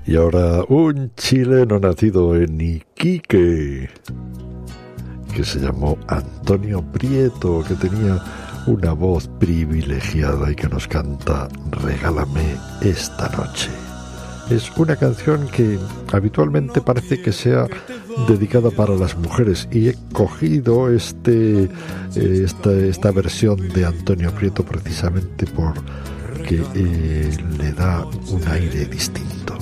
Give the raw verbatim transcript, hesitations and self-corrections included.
Y ahora un chileno nacido en Iquique, que se llamó Antonio Prieto, que tenía una voz privilegiada y que nos canta Regálame esta noche. Es una canción que habitualmente parece que sea dedicada para las mujeres, y he cogido este, eh, esta, esta versión de Antonio Prieto precisamente porque eh, le da un aire distinto.